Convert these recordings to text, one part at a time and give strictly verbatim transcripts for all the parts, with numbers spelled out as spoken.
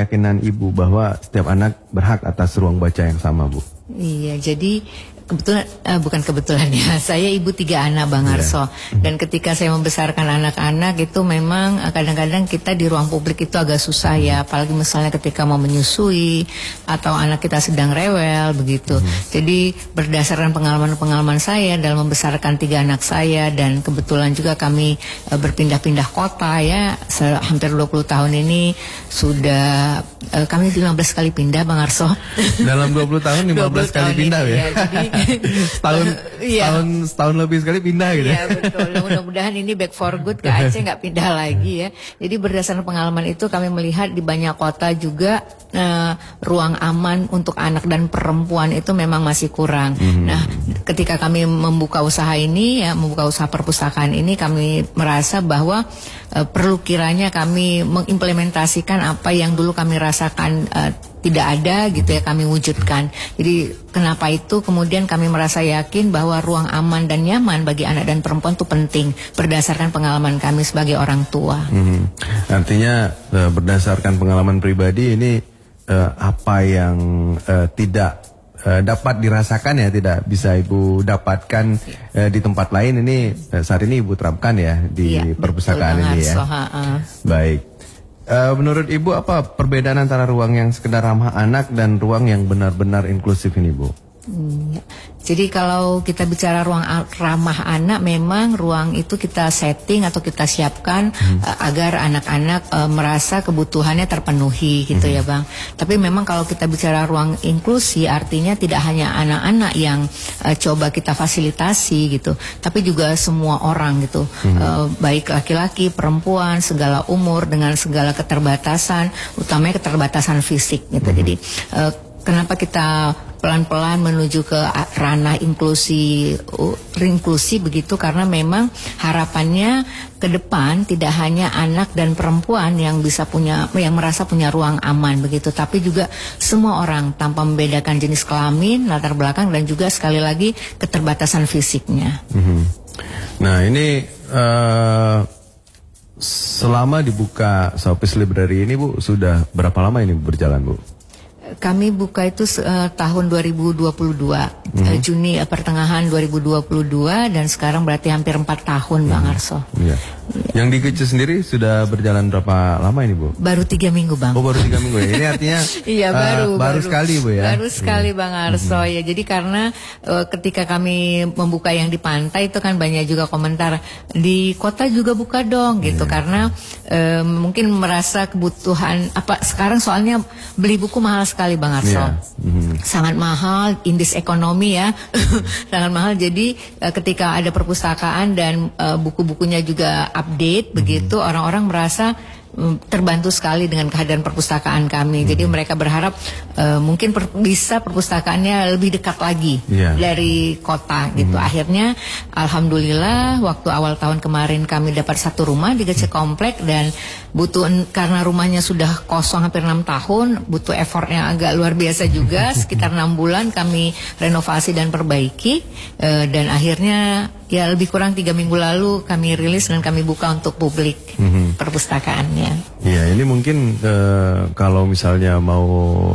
keyakinan Ibu bahwa setiap anak berhak atas ruang baca yang sama, Bu? Iya, jadi kebetulan uh, bukan kebetulan ya, saya ibu tiga anak Bang Arso, yeah. Dan ketika saya membesarkan anak-anak itu memang uh, kadang-kadang kita di ruang publik itu agak susah ya, apalagi misalnya ketika mau menyusui atau anak kita sedang rewel begitu. Mm. Jadi berdasarkan pengalaman-pengalaman saya dalam membesarkan tiga anak saya, dan kebetulan juga kami uh, berpindah-pindah kota ya, hampir dua puluh tahun ini sudah uh, kami lima belas kali pindah Bang Arso. Dalam dua puluh tahun lima belas kali pindah ini, ya. ya jadi, setahun, ya. setahun, setahun lebih sekali pindah gitu. Iya betul. Mudah-mudahan ini back for good ke Aceh nggak pindah lagi ya. Jadi berdasarkan pengalaman itu kami melihat di banyak kota juga uh, ruang aman untuk anak dan perempuan itu memang masih kurang. Hmm. Nah, ketika kami membuka usaha ini ya, membuka usaha perpustakaan ini, kami merasa bahwa uh, perlu kiranya kami mengimplementasikan apa yang dulu kami rasakan uh, tidak ada gitu ya, kami wujudkan. Jadi kenapa itu kemudian kami merasa yakin bahwa ruang aman dan nyaman bagi anak dan perempuan itu penting berdasarkan pengalaman kami sebagai orang tua. Hmm. Artinya berdasarkan pengalaman pribadi ini uh, apa yang uh, tidak uh, dapat dirasakan ya, tidak bisa Ibu dapatkan uh, di tempat lain, ini uh, saat ini Ibu terapkan ya di ya, perpustakaan ini ya. Soha, uh. Baik. Uh, menurut Ibu apa perbedaan antara ruang yang sekedar ramah anak dan ruang yang benar-benar inklusif ini, Bu? Hmm, ya. Jadi kalau kita bicara ruang ramah anak, memang ruang itu kita setting atau kita siapkan hmm. uh, agar anak-anak uh, merasa kebutuhannya terpenuhi gitu hmm. ya Bang. Tapi memang kalau kita bicara ruang inklusi, artinya tidak hanya anak-anak yang uh, coba kita fasilitasi gitu, tapi juga semua orang gitu, hmm. uh, baik laki-laki, perempuan, segala umur dengan segala keterbatasan, utamanya keterbatasan fisik gitu. Hmm. Jadi uh, kenapa kita pelan-pelan menuju ke ranah inklusi, uh, inklusi begitu, karena memang harapannya ke depan tidak hanya anak dan perempuan yang bisa punya, yang merasa punya ruang aman begitu, tapi juga semua orang tanpa membedakan jenis kelamin, latar belakang, dan juga sekali lagi keterbatasan fisiknya. Mm-hmm. Nah ini uh, selama dibuka Sophie's Library ini, Bu, sudah berapa lama ini berjalan, Bu? Kami buka itu uh, tahun dua ribu dua puluh dua, mm-hmm. uh, Juni uh, pertengahan dua ribu dua puluh dua, dan sekarang berarti hampir empat tahun, mm-hmm. Bang Arso. Iya. Yang di Kece sendiri sudah berjalan berapa lama ini, Bu? Baru tiga minggu, Bang. Oh, baru tiga minggu ya. Ini artinya iya, baru, uh, baru baru sekali, Bu ya. Baru sekali, iya. Bang Arso, mm-hmm. ya. Jadi karena uh, ketika kami membuka yang di pantai itu kan banyak juga komentar, di kota juga buka dong gitu, yeah. Karena uh, mungkin merasa kebutuhan apa sekarang, soalnya beli buku mahal sekali, Bang Arso. Yeah. Mm-hmm. Sangat mahal, indeks ekonomi ya. Sangat mahal. Jadi uh, ketika ada perpustakaan dan uh, buku-bukunya juga update, mm-hmm. begitu, orang-orang merasa um, terbantu sekali dengan kehadiran perpustakaan kami. Mm-hmm. Jadi mereka berharap uh, mungkin per, bisa perpustakaannya lebih dekat lagi, yeah. dari kota gitu. Mm-hmm. Akhirnya alhamdulillah waktu awal tahun kemarin kami dapat satu rumah di Kece Komplek, dan butuh, karena rumahnya sudah kosong hampir enam tahun, butuh effortnya agak luar biasa juga. Sekitar enam bulan kami renovasi dan perbaiki, uh, dan akhirnya ya lebih kurang tiga minggu lalu kami rilis dan kami buka untuk publik, mm-hmm. perpustakaannya. Iya, ini mungkin uh, kalau misalnya mau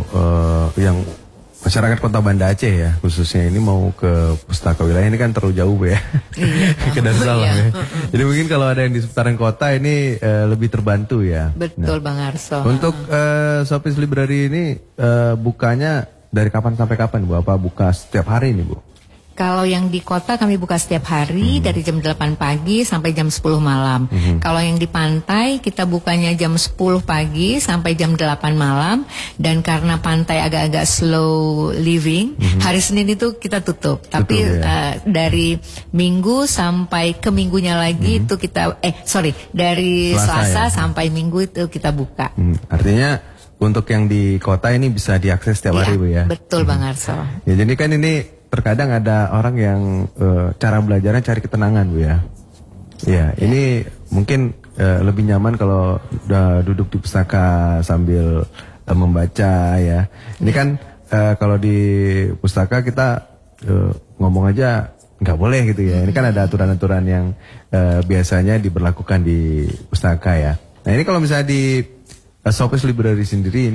uh, yang masyarakat Kota Banda Aceh ya khususnya ini mau ke pustaka wilayah ini kan terlalu jauh, Bu ya. Iya. Ke Darussalam, iya. Ya. Jadi mungkin kalau ada yang di seputaran kota ini uh, lebih terbantu ya. Betul, nah, Bang Arso. Untuk uh, Sophie's Library ini uh, bukanya dari kapan sampai kapan, Bu? Apa buka setiap hari ini, Bu? Kalau yang di kota kami buka setiap hari, hmm. dari jam delapan pagi sampai jam sepuluh malam. Hmm. Kalau yang di pantai kita bukanya jam sepuluh pagi sampai jam delapan malam. Dan karena pantai agak-agak slow living, hmm. hari Senin itu kita tutup. Betul, Tapi ya. uh, dari Minggu sampai ke minggunya lagi, hmm. itu kita eh sorry dari Selasa, Selasa ya. sampai Minggu itu kita buka. Hmm. Artinya untuk yang di kota ini bisa diakses setiap ya, hari, Bu ya. Betul, hmm. Bang Arso. Ya, jadi kan ini terkadang ada orang yang uh, cara belajarnya cari ketenangan, Bu ya. Ya, ya. Ini mungkin uh, lebih nyaman kalau udah duduk di pustaka sambil uh, membaca ya. Ini kan uh, kalau di pustaka kita uh, ngomong aja nggak boleh gitu ya. Ini kan ada aturan-aturan yang uh, biasanya diberlakukan di pustaka ya. Nah, ini kalau misalnya di uh, Sophie's Library sendiri ini